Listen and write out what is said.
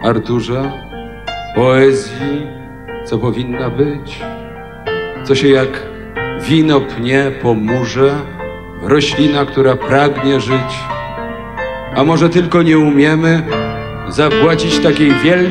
Arturze, poezji, co powinna być, co się jak wino pnie po murze, roślina, która pragnie żyć, a może tylko nie umiemy zapłacić takiej wielkiej